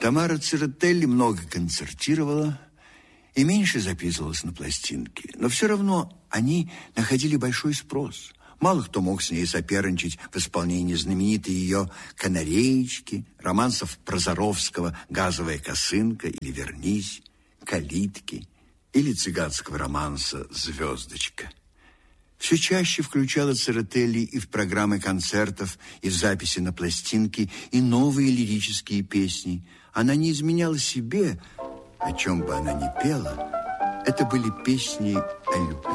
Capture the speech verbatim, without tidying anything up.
Тамара Церетели много концертировала и меньше записывалась на пластинки. Но все равно они находили большой спрос. Мало кто мог с ней соперничать в исполнении знаменитой ее «Канареечки», романсов Прозоровского «Газовая косынка» или «Вернись», «Калитки» или цыганского романса «Звездочка». Все чаще включала Церетели и в программы концертов, и в записи на пластинки, и новые лирические песни. Она не изменяла себе, о чем бы она ни пела. Это были песни о любви.